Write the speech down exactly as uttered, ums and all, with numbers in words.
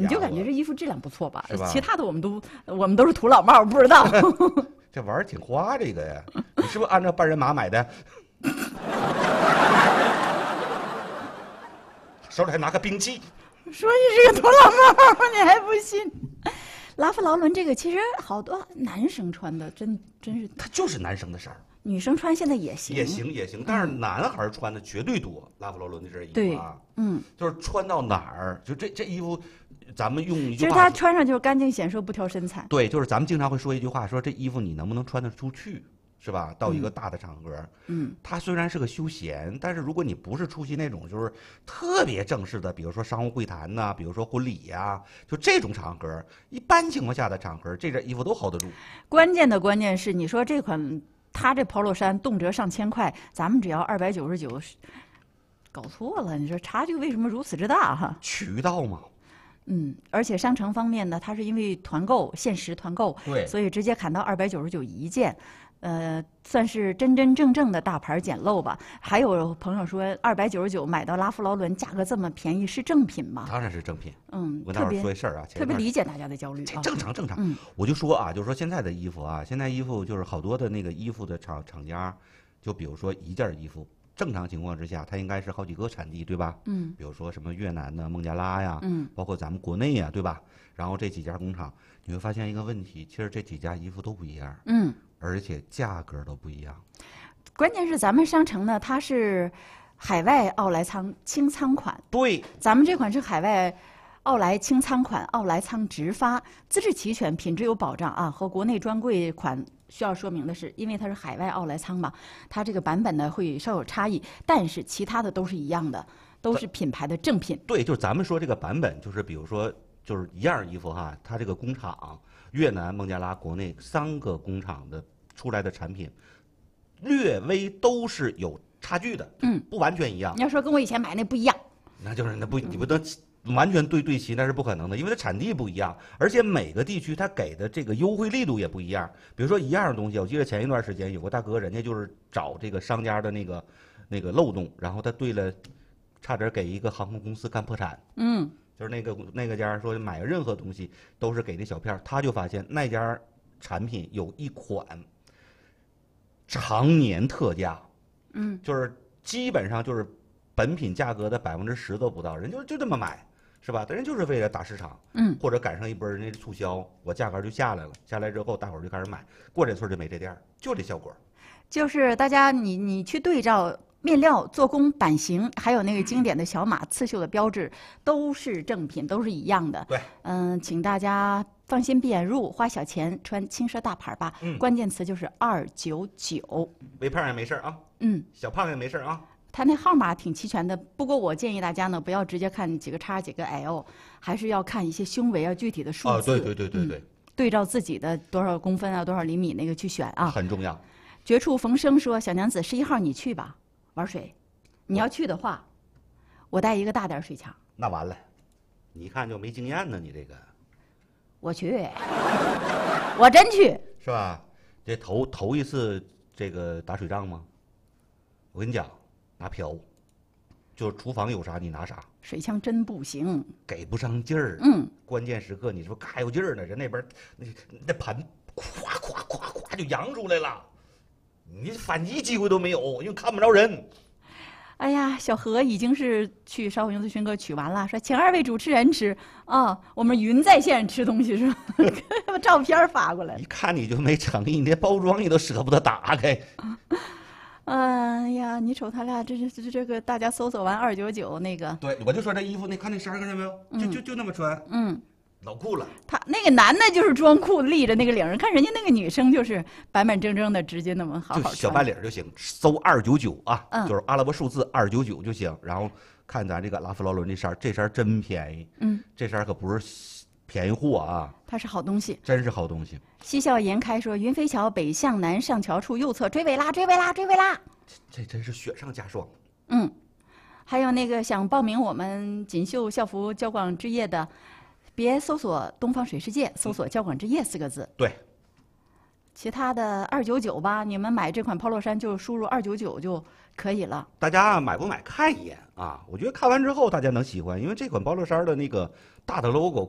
你就感觉这衣服质量不错吧？ 是吧？ 其他的我们都我们都是土老帽，不知道。 这玩意儿挺花，这个呀，你是不是按照半人马买的？手里还拿个兵器， 说你是个土老帽，你还不信？拉夫劳伦这个其实好多男生穿的，真真是， 它就是男生的事儿。 女生穿现在也行， 也行也行，但是男孩穿的绝对多。拉夫劳伦的这身衣服啊， 嗯， 就是穿到哪儿，就这这衣服，咱们用一句话， 其实他穿上就是干净显瘦，不挑身材。 对，就是咱们经常会说一句话，说这衣服你能不能穿得出去，是吧？到一个大的场合， 嗯， 它虽然是个休闲，但是如果你不是出席那种就是特别正式的，比如说商务会谈呐、啊，比如说婚礼呀、啊，就这种场合，一般情况下的场合，这件衣服都 hold 得住。 关键的关键是，你说这款。他这 polo 衫动辄上千块，咱们只要二百九十九，搞错了。你说差距为什么如此之大哈？ 渠道嘛。 嗯，而且商城方面呢，它是因为团购限时团购， 对， 所以直接砍到二百九十九一件，呃，算是真真正正的大牌捡漏吧。还有朋友说，二百九十九买到拉夫劳伦，价格这么便宜，是正品吗？ 当然是正品。 嗯， 我待会儿说一事儿啊， 特别理解大家的焦虑。 这正常正常。 嗯， 我就说啊，就是说现在的衣服啊，现在衣服就是好多的那个衣服的厂厂家，就比如说一件衣服。正常情况之下，它应该是好几个产地，对吧？ 嗯， 比如说什么越南的孟加拉呀， 嗯， 包括咱们国内呀，对吧？然后这几家工厂，你会发现一个问题，其实这几家衣服都不一样， 嗯， 而且价格都不一样。 关键是咱们商城呢，它是海外奥莱仓清仓款， 对， 咱们这款是海外奥莱清仓款，奥莱仓直发，资质齐全，品质有保障啊，和国内专柜款。需要说明的是，因为它是海外奥莱仓嘛，它这个版本呢会稍有差异，但是其他的都是一样的，都是品牌的正品。 对，就是咱们说这个版本，就是比如说，就是一样衣服哈，它这个工厂越南、孟加拉、国内三个工厂的出来的产品，略微都是有差距的， 嗯， 不完全一样。 你要说跟我以前买那不一样， 那就是那不你不能。完全对对齐那是不可能的，因为它产地不一样，而且每个地区它给的这个优惠力度也不一样。比如说一样东西，我记得前一段时间有个大哥，人家就是找这个商家的那个那个漏洞，然后他对了，差点给一个航空公司干破产。 嗯， 就是那个那个家说买任何东西都是给这小票，他就发现那家产品有一款常年特价， 嗯， 就是基本上就是本品价格的百分之十都不到，人就就这么买。是吧？人就是为了打市场， 嗯， 或者赶上一波人家的促销，我价格就下来了。下来之后，大伙儿就开始买。过这村就没这店，就这效果。 就是大家你你去对照面料、做工、版型，还有那个经典的小码、刺绣的标志，都是正品，都是一样的。 对， 嗯，请大家放心闭眼入，花小钱穿轻奢大牌吧。 嗯， 关键词就是二九九。 微胖也没事啊， 嗯， 小胖也没事啊。 它那号码挺齐全的，不过我建议大家呢，不要直接看几个叉几个 L， 还是要看一些胸围啊具体的数字。 哦，对对对对对、嗯， 对照自己的多少公分啊、多少厘米那个去选啊， 很重要。 绝处逢生说：“小娘子十一号你去吧，玩水。你要去的话，我带一个大点水枪。” 那完了，你一看就没经验呢，你这个。 我去，我真去， 是吧？这头头一次这个打水仗吗？我跟你讲。拿瓢，就是厨房有啥你拿啥。 水枪真不行， 给不上劲儿。 嗯， 关键时刻你说嘎有劲儿呢，人那边那那盘咵咵咵咵就扬出来了，你反击机会都没有，因为看不着人。 哎呀，小何已经是去烧火用子勋哥取完了，说请二位主持人吃啊，我们云在线吃东西是吧？把照片发过来， 一看你就没诚意，你这包装你都舍不得打开。 哎呀，你瞅他俩，这这这这个，大家搜索完二九九那个， 对，我就说这衣服，你看那衫看见没有？嗯、就就就那么穿， 嗯， 老酷了。 他那个男的就是装酷，立着那个领儿，看人家那个女生就是板板正正的，直接那么好好穿， 就小白领就行，搜二九九啊、 嗯， 就是阿拉伯数字二九九就行。然后看咱这个拉夫劳伦这衫，这衫真便宜， 嗯， 这衫可不是便宜货啊， 它是好东西， 真是好东西。 嬉笑颜开说，云飞桥北向南上桥处右侧追尾啦，追尾啦，追尾啦。 这真是雪上加霜。 嗯，还有那个想报名我们锦绣校服交广之夜的，别搜索东方水世界，搜索交广之夜四个字。 对， 其他的二九九吧，你们买这款 polo 衫就输入二九九就可以了。 大家买不买看一眼啊？我觉得看完之后大家能喜欢，因为这款 polo 衫的那个大的 logo